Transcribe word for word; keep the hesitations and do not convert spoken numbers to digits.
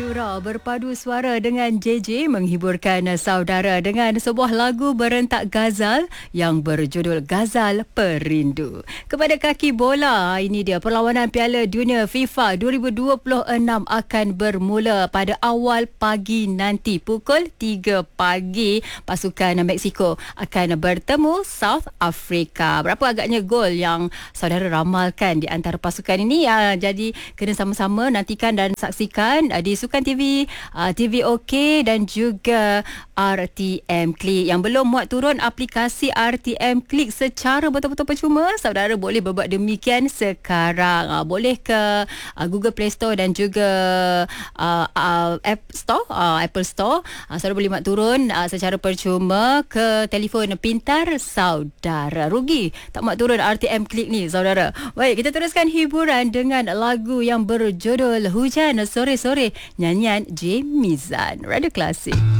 Madura berpadu suara dengan J J menghiburkan saudara dengan sebuah lagu berentak Ghazal yang berjudul Ghazal Perindu. Kepada kaki bola, ini dia perlawanan Piala Dunia FIFA dua ribu dua puluh enam akan bermula pada awal pagi nanti pukul tiga pagi. Pasukan Mexico akan bertemu South Africa. Berapa agaknya gol yang saudara ramalkan di antara pasukan ini? Ya, jadi kena sama-sama nantikan dan saksikan di Sukan T V, uh, T V OK dan juga R T M Klik. Yang belum muat turun aplikasi R T M Klik secara betul-betul percuma, saudara boleh berbuat demikian sekarang. Uh, boleh ke uh, Google Play Store dan juga uh, uh, App Store, uh, Apple Store. Uh, saudara boleh muat turun uh, secara percuma ke telefon pintar saudara. Rugi tak muat turun R T M Klik ni, saudara. Baik, kita teruskan hiburan dengan lagu yang berjudul Hujan Sore-Sore, nyanyian J Mizan, Radio Klasik.